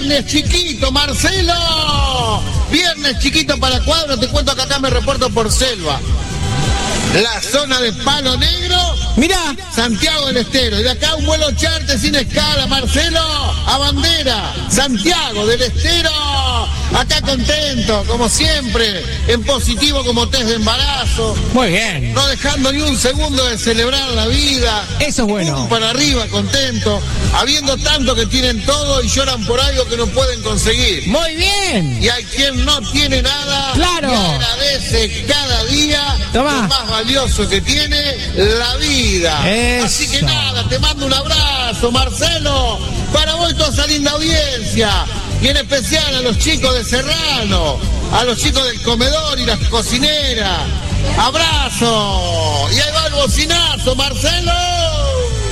Viernes chiquito, Marcelo. Viernes chiquito para Cuadro. Te cuento que acá me reporto por Selva. La zona de Palo Negro. Mirá. Santiago del Estero. Y de acá un vuelo charter sin escala, Marcelo. A Bandera. Santiago del Estero. Acá contento, como siempre. En positivo como test de embarazo. Muy bien. No dejando ni un segundo de celebrar la vida. Eso es bueno. Para arriba, contento. Habiendo tanto que tienen todo y lloran por algo que no pueden conseguir. Muy bien. Y hay quien no tiene nada. Claro. Y agradece cada día. Toma. Lo más valioso que tiene, la vida. Eso. Así que nada, te mando un abrazo, Marcelo. Para vos y toda esa linda audiencia. Y en especial a los chicos de Serrano, a los chicos del comedor y las cocineras. ¡Abrazo! Y ahí va el bocinazo, Marcelo.